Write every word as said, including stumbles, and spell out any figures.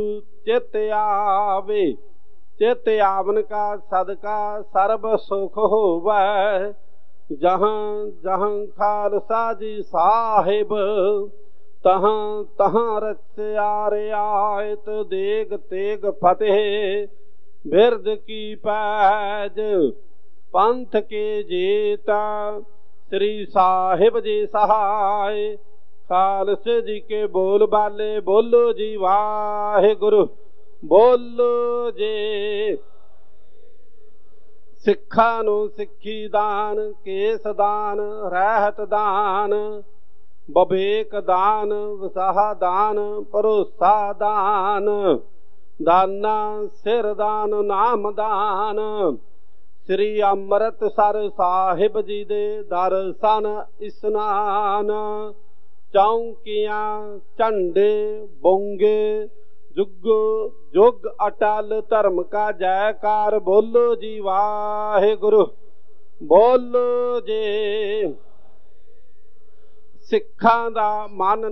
चित आवे, चित आवन का सदका सर्ब सुख होवै। जहाँ जहाँ खालसा जी साहिब, तहाँ तहाँ रचया रियायत। देग तेग फतेह बिरद की पैज, पंथ के जेता श्री साहिब जी सहाय। खालसे जी के बोल बाले बोलो जी वाहे गुरु बोलो जे। सिखा नू सिखी दान, केस दान, रहत दान, बबेक दान, वसाह दान, भरोसा दान। दाना सिर दान, नाम दान। श्री अमृतसर साहिब जी दे दर्शन इस्नान। चौंकियां झंडे बोंगे, जुग जुग अटल धर्म का जयकार। बोलो जी वाहे गुरु बोलो जे। सिखां दा मन